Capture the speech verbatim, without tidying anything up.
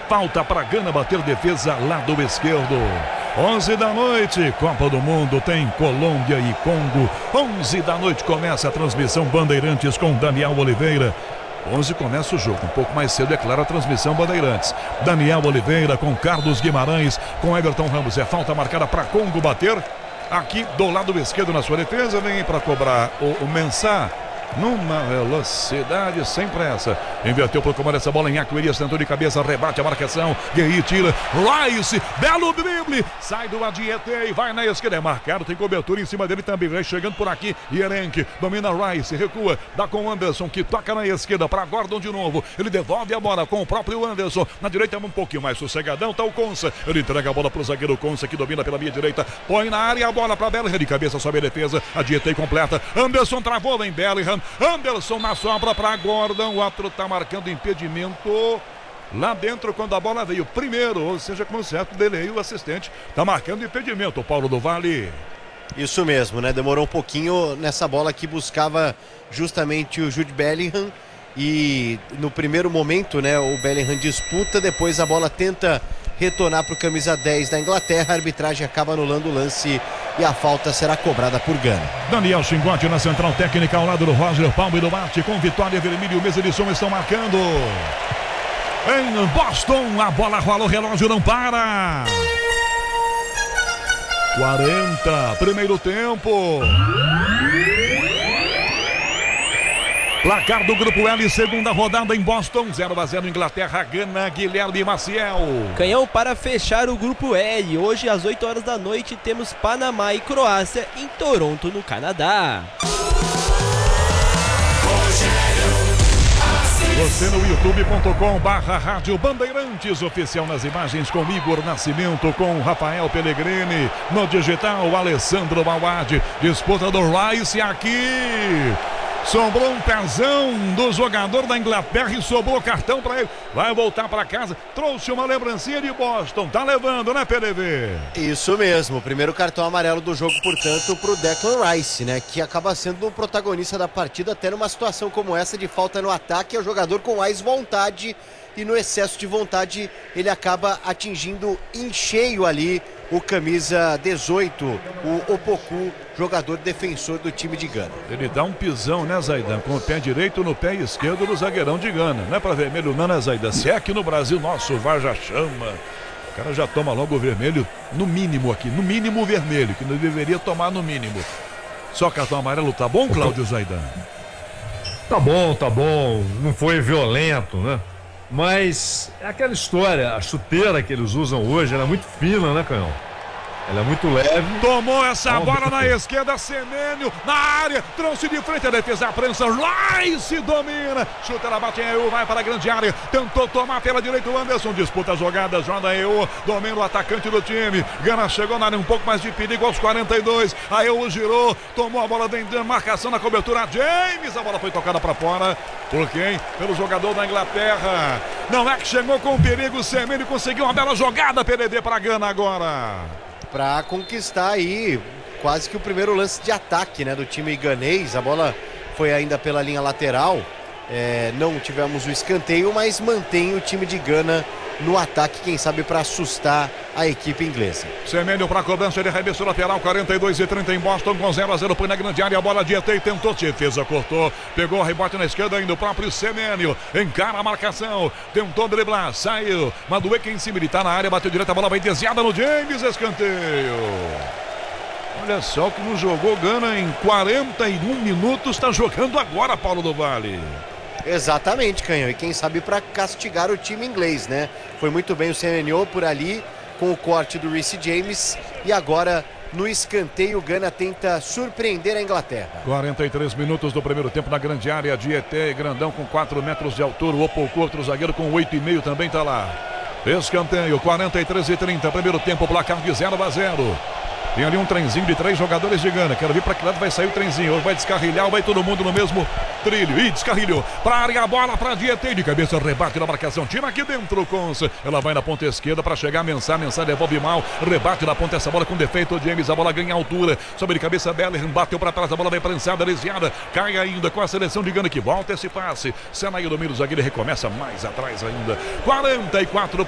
falta para Gana bater defesa lado esquerdo. onze da noite, Copa do Mundo, tem Colômbia e Congo. onze da noite começa a transmissão Bandeirantes com Daniel Oliveira. onze começa o jogo, um pouco mais cedo, é claro, a transmissão Bandeirantes. Daniel Oliveira com Carlos Guimarães, com Everton Ramos. É falta marcada para Congo bater. Aqui do lado esquerdo na sua defesa, vem para cobrar o, o Mensah. Numa velocidade sem pressa. Inverteu para comandar essa bola em Acuirias, tentou de cabeça, rebate a marcação. Guerri tira. Rice, belo drible. Sai do Adiete e vai na esquerda. É marcado, tem cobertura em cima dele também. Vai chegando por aqui. Yerenque domina Rice, recua. Dá com o Anderson que toca na esquerda para Gordon de novo. Ele devolve a bola com o próprio Anderson. Na direita é um pouquinho mais sossegadão. Tá o Consa. Ele entrega a bola para o zagueiro Consa que domina pela minha direita. Põe na área a bola para Bellingham. De cabeça sobe a defesa. Adiete completa. Anderson travou, vem Bellingham. Anderson na sobra para Gordon. O outro está marcando impedimento lá dentro quando a bola veio primeiro, ou seja, com certo delay, o assistente está marcando impedimento. O Paulo do Vale. Isso mesmo, né? Demorou um pouquinho nessa bola que buscava justamente o Jude Bellingham. E no primeiro momento, né, o Bellingham disputa, depois a bola tenta retornar para o camisa dez da Inglaterra. A arbitragem acaba anulando o lance e a falta será cobrada por Gana. Daniel Chingotti na central técnica ao lado do Roger Palme e do Marte, com Vitória Vermelho e o Mesa de Som estão marcando. Em Boston, a bola rola, o relógio não para. quarenta, primeiro tempo. Placar do Grupo L, segunda rodada em Boston, zero a zero Inglaterra, Gana, Guilherme Maciel. Canhão para fechar o Grupo L. Hoje às oito horas da noite temos Panamá e Croácia em Toronto, no Canadá. Você no youtube ponto com barra Rádio Bandeirantes oficial, nas imagens com Igor Nascimento, com Rafael Pellegrini, no digital Alessandro Mauad. Disputa do Rice aqui. Sobrou um pezão do jogador da Inglaterra e sobrou cartão para ele. Vai voltar para casa. Trouxe uma lembrancinha de Boston. Tá levando, né, P D V? Isso mesmo. Primeiro cartão amarelo do jogo, portanto, pro Declan Rice, né? Que acaba sendo o protagonista da partida, até numa situação como essa de falta no ataque. É o jogador com mais vontade e no excesso de vontade ele acaba atingindo em cheio ali o camisa dezoito, o Opoku, jogador defensor do time de Gana. Ele dá um pisão, né, Zaidan? Com o pé direito no pé esquerdo do zagueirão de Gana. Não é para vermelho não, né, Zaidan? Se é aqui no Brasil, nosso V A R já chama. O cara já toma logo o vermelho, no mínimo aqui, no mínimo o vermelho, que não deveria tomar no mínimo. Só cartão amarelo, tá bom, Cláudio Zaidan? Tá bom, tá bom. Não foi violento, né? Mas é aquela história, a chuteira que eles usam hoje, ela é muito fina, né, Canhão? Ela é muito leve. Tomou essa Onde bola na esquerda, Semênio na área, trouxe de frente a defesa, a prensa, Rice domina, chuta, ela bate em E U, vai para a grande área, tentou tomar pela direita o Anderson, disputa as jogadas, joga E U, domina o atacante do time, Gana chegou na área, um pouco mais de perigo aos quarenta e dois, a E U girou, tomou a bola dentro, marcação na cobertura, James, a bola foi tocada para fora, por quem? Pelo jogador da Inglaterra, não é que chegou com perigo, Semênio conseguiu uma bela jogada, P D D para Gana agora. Para conquistar aí quase que o primeiro lance de ataque, né, do time ganês. A bola foi ainda pela linha lateral, é, não tivemos o escanteio, mas mantém o time de Gana no ataque, quem sabe para assustar a equipe inglesa. Semênio para cobrança, ele arremessou lateral, quarenta e dois e trinta em Boston, com zero a zero, põe na grande área, a bola de E T, tentou, defesa, cortou, pegou o rebote na esquerda ainda, o próprio Semênio, encara a marcação, tentou driblar, saiu, Madueque em cima, ele tá na área, bateu direto, a bola vai desviada no James, escanteio. Olha só que não jogou Gana em quarenta e um minutos, está jogando agora, Paulo do Vale. Exatamente, Canhão, e quem sabe para castigar o time inglês, né? Foi muito bem o Semênio por ali, com o corte do Reece James, e agora no escanteio o Gana tenta surpreender a Inglaterra. quarenta e três minutos do primeiro tempo na grande área de E T, grandão com quatro metros de altura, o Opoku, outro zagueiro com oito e meio também tá lá. Escanteio, quarenta e três e trinta, primeiro tempo, placar de zero a zero. Tem ali um trenzinho de três jogadores de Gana. Quero ver para que lado vai sair o trenzinho. Ou vai descarrilhar ou vai todo mundo no mesmo trilho. Ih, descarrilhou. Para área, a bola para Diete. De cabeça, rebate na marcação. Tira aqui dentro, Consa. Ela vai na ponta esquerda para chegar a Mensah. Mensah devolve mal. Rebate na ponta essa bola com defeito. O James, a bola ganha altura. Sobe de cabeça, Bellingham. Bateu para trás. A bola vai prensada, desviada. Cai ainda com a seleção de Gana que volta esse passe. Senaí domina o zagueiro e recomeça mais atrás ainda. quarenta e quatro